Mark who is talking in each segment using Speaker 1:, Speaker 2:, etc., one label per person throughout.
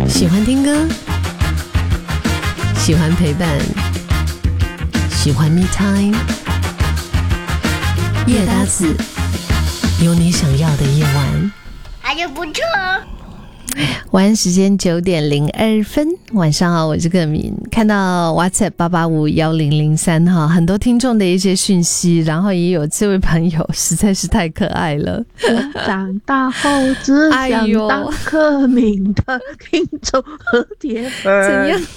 Speaker 1: 喜欢听歌，喜欢陪伴，喜欢 me time。叶搭子，有你想要的夜晚，
Speaker 2: 还是不错。
Speaker 1: 晚安时间9:02，晚上好，我是克敏。看到 WhatsApp 8851003哈，很多听众的一些讯息，然后也有这位朋友实在是太可爱了。
Speaker 3: 长大后只想当克敏的听众和铁粉，
Speaker 1: 怎样？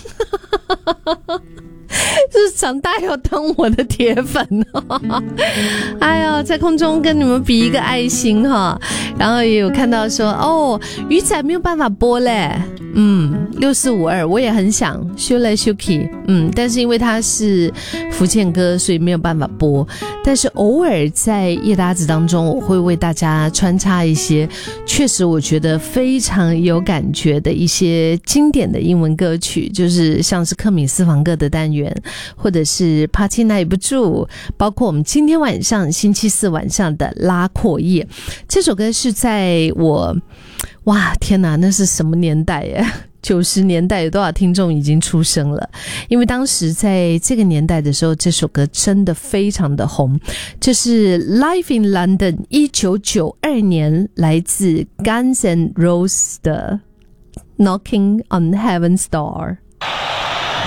Speaker 1: 就是长大要当我的铁粉哦。哎呦，在空中跟你们比一个爱心哈，然后也有看到说哦，鱼仔没有办法播嘞，6452我也很想修来修去，但是因为它是福建歌，所以没有办法播。但是偶尔在夜搭子当中，我会为大家穿插一些确实我觉得非常有感觉的一些经典的英文歌曲，就是像是克敏私房歌的单元，或者是 Party 耐不住，包括我们今天晚上星期四晚上的拉阔叶。这首歌是在我哇天哪，那是什么年代耶？90年代有多少听众已经出生了？因为当时在这个年代的时候，这首歌真的非常的红。这是 Live in London 1992年来自 Guns N' Roses 的 Knocking on Heaven's Door。